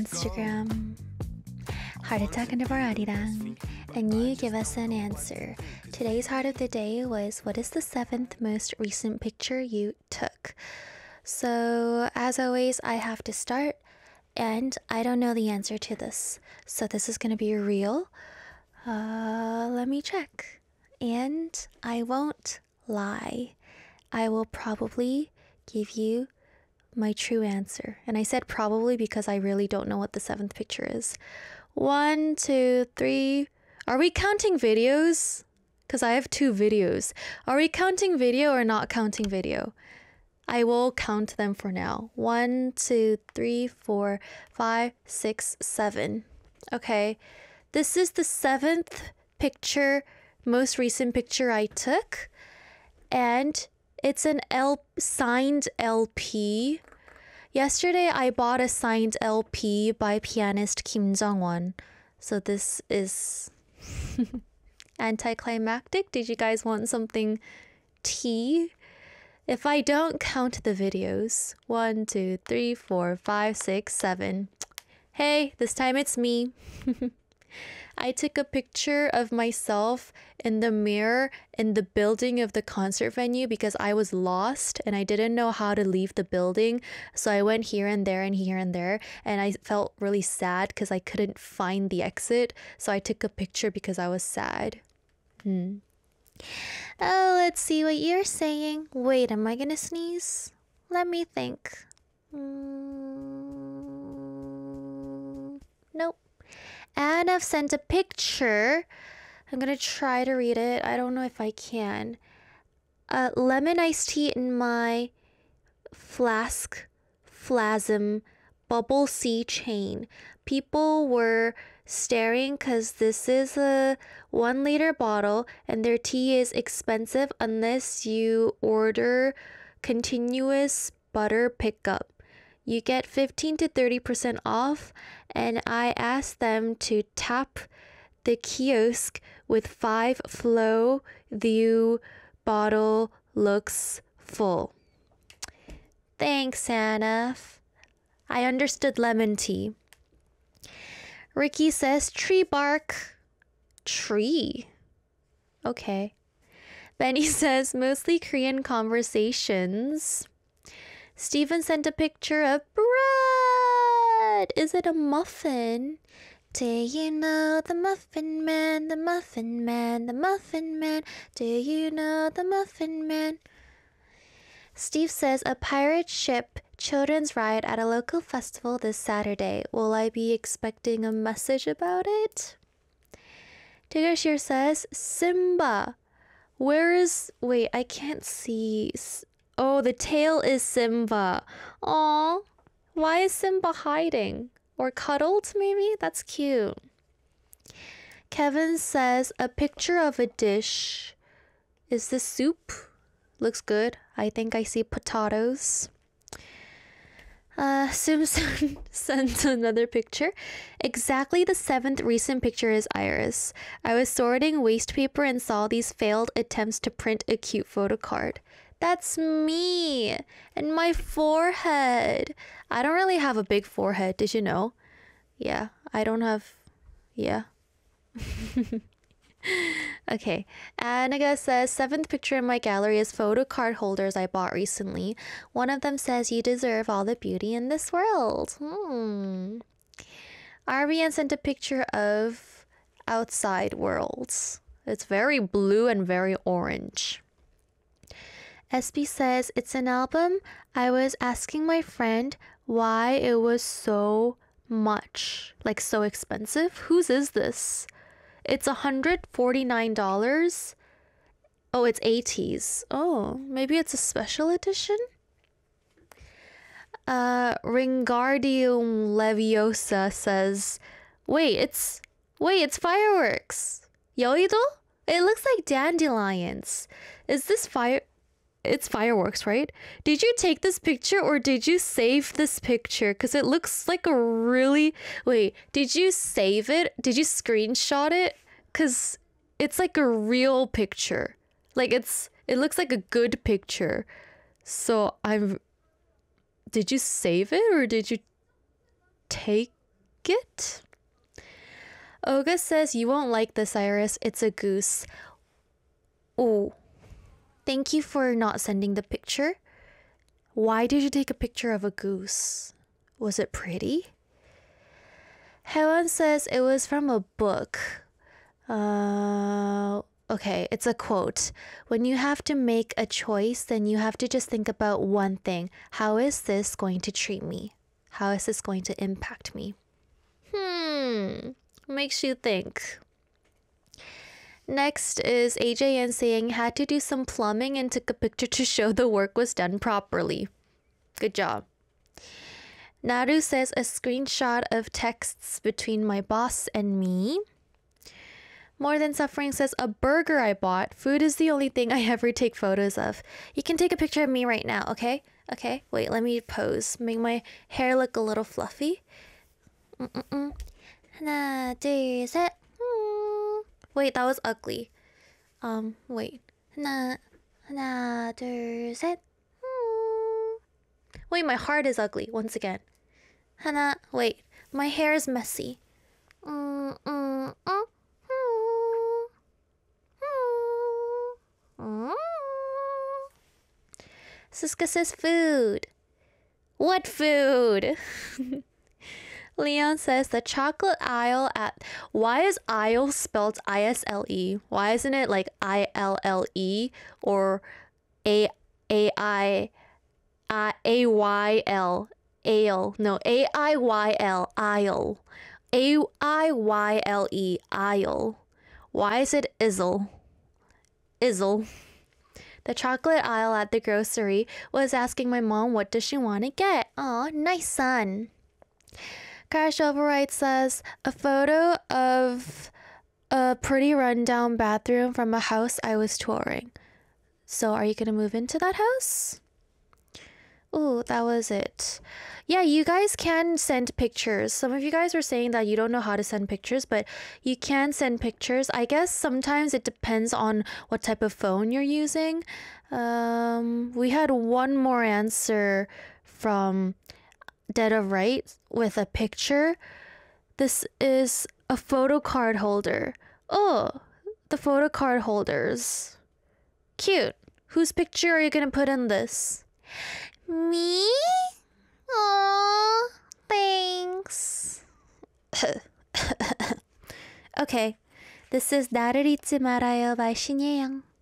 Instagram, Heart Attack Underbar Arirang, and you give us an answer. Today's heart of the day was, what is the 7th most recent picture you took? So, as always, I have to start, and I don't know the answer to this. So this is going to be real. Let me check. And I won't lie. I will probably give you my true answer. And I said probably because I really don't know what the 7th picture is. 1, 2, 3. Are we counting videos? Because I have 2 videos. Are we counting video or not counting video? I will count them for now. 1, 2, 3, 4, 5, 6, 7. Okay. This is the 7th picture, most recent picture I took. And it's an signed LP. Yesterday, I bought a signed LP by pianist Kim Jong-won. So this is anticlimactic. Did you guys want something tea? If I don't count the videos, 1, 2, 3, 4, 5, 6, 7. Hey, this time it's me. I took a picture of myself in the mirror in the building of the concert venue because I was lost and I didn't know how to leave the building. So I went here and there and here and there, and I felt really sad because I couldn't find the exit. So I took a picture because I was sad. Oh, let's see what you're saying. Wait, am I gonna sneeze? Let me think. Nope. Anna sent a picture. I'm gonna try to read it. I don't know if I can. Lemon iced tea in my flask, flasm, bubble sea chain. People were staring because this is a 1-liter bottle and their tea is expensive unless you order continuous butter pickup. You get 15 to 30% off, and I asked them to tap the kiosk with 5 flow. The bottle looks full. Thanks, Anna. I understood lemon tea. Ricky says tree bark. Tree. Okay. Benny says mostly Korean conversations. Steven sent a picture of bread. Is it a muffin? Do you know the Muffin Man, the Muffin Man, the Muffin Man? Do you know the Muffin Man? Steve says a pirate ship children's ride at a local festival this Saturday. Will I be expecting a message about it? Tigashir says Simba. Wait, I can't see. Oh, the tail is Simba. Aw, why is Simba hiding? Or cuddled, maybe? That's cute. Kevin says, a picture of a dish. Is this soup? Looks good. I think I see potatoes. Simpson sent another picture. Exactly the 7th recent picture is Iris. I was sorting waste paper and saw these failed attempts to print a cute photo card. That's me! And my forehead! I don't really have a big forehead, did you know? Yeah, I don't have... Yeah. Okay. Anaga says, 7th picture in my gallery is photo card holders I bought recently. One of them says, you deserve all the beauty in this world. Arvian sent a picture of Outside Worlds. It's very blue and very orange. SB says, it's an album. I was asking my friend why it was so much, like so expensive. Whose is this? It's $149. Oh, it's 80s. Oh, maybe it's a special edition? Ringardium Leviosa says, wait, it's fireworks. Yoido? It looks like dandelions. Is this It's fireworks, right? Did you take this picture or did you save this picture? Because it looks like a really... Wait, did you save it? Did you screenshot it? Because it's like a real picture. Like it looks like a good picture. So did you save it or did you take like it. Olga says, you won't like this, Iris. It's a goose. Oh, thank you for not sending the picture. Why did you take a picture of a goose? Was it pretty? Helen says it was from a book. Okay, it's a quote. When you have to make a choice, then you have to just think about one thing. How is this going to treat me? How is this going to impact me? Makes you think. Next is AJN saying, had to do some plumbing and took a picture to show the work was done properly. Good job. Naru says, a screenshot of texts between my boss and me. More Than Suffering says, a burger I bought. Food is the only thing I ever take photos of. You can take a picture of me right now, okay? Okay, wait, let me pose. Make my hair look a little fluffy. 하나, 둘, 셋. Wait, that was ugly. Wait. 하나, 둘, 셋. Wait, my heart is ugly once again. Wait, my hair is messy. Suska says food. What food? Leon says the chocolate aisle at... Why is aisle spelled I-S-L-E? Why isn't it like I-L-L-E or A-I-Y-L? Ale. No, A-I-Y-L. Aisle. A-I-Y-L-E. Aisle. Why is it Izzle? Izzle. The chocolate aisle at the grocery was asking my mom what does she want to get. Aw, nice son. Crash Override says, a photo of a pretty rundown bathroom from a house I was touring. So are you going to move into that house? Ooh, that was it. Yeah, you guys can send pictures. Some of you guys were saying that you don't know how to send pictures, but you can send pictures. I guess sometimes it depends on what type of phone you're using. We had one more answer from Dead of Right with a picture. This is a photo card holder. Oh, the photo card holders. Cute. Whose picture are you gonna put in this? Me? Aww, thanks. Okay, this is 나를 잊지 말아요 by 신예영.